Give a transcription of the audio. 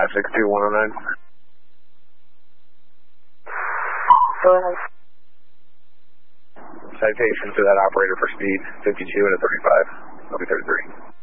562-109. Go ahead. Citation to that operator for speed 52 and a 35. I'll be 33.